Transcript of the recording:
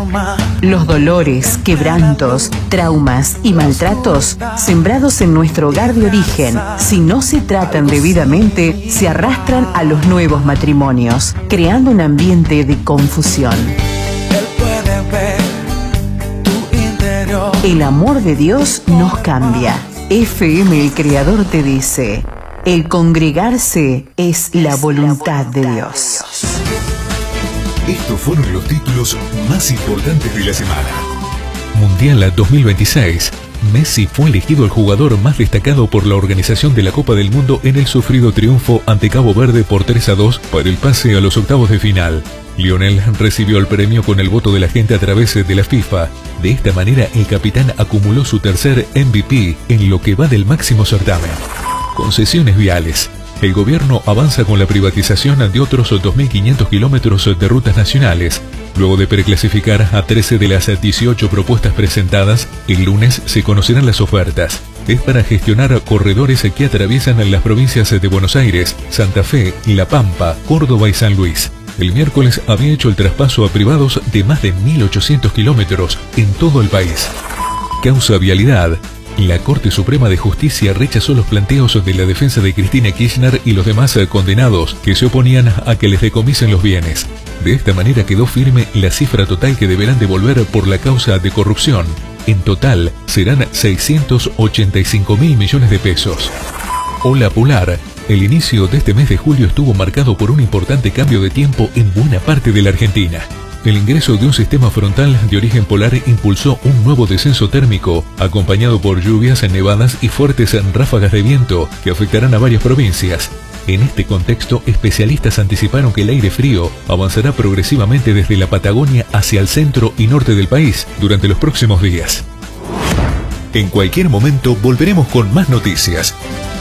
Los dolores, quebrantos, traumas y maltratos sembrados en nuestro hogar de origen, si no se tratan debidamente, se arrastran a los nuevos matrimonios, creando un ambiente de confusión. El amor de Dios nos cambia. FM El Creador te dice: el congregarse es la voluntad de Dios. Estos fueron los títulos más importantes de la semana. Mundial 2026. Messi fue elegido el jugador más destacado por la organización de la Copa del Mundo en el sufrido triunfo ante Cabo Verde por 3-2 para el pase a los octavos de final. Lionel recibió el premio con el voto de la gente a través de la FIFA. De esta manera, el capitán acumuló su tercer MVP en lo que va del máximo certamen. Concesiones viales. El gobierno avanza con la privatización de otros 2.500 kilómetros de rutas nacionales. Luego de preclasificar a 13 de las 18 propuestas presentadas, el lunes se conocerán las ofertas. Es para gestionar corredores que atraviesan las provincias de Buenos Aires, Santa Fe, La Pampa, Córdoba y San Luis. El miércoles había hecho el traspaso a privados de más de 1.800 kilómetros en todo el país. Causa vialidad. La Corte Suprema de Justicia rechazó los planteos de la defensa de Cristina Kirchner y los demás condenados que se oponían a que les decomisen los bienes. De esta manera quedó firme la cifra total que deberán devolver por la causa de corrupción. En total serán 685.000 millones de pesos. Ola polar. El inicio de este mes de julio estuvo marcado por un importante cambio de tiempo en buena parte de la Argentina. El ingreso de un sistema frontal de origen polar impulsó un nuevo descenso térmico, acompañado por lluvias, nevadas y fuertes ráfagas de viento que afectarán a varias provincias. En este contexto, especialistas anticiparon que el aire frío avanzará progresivamente desde la Patagonia hacia el centro y norte del país durante los próximos días. En cualquier momento volveremos con más noticias.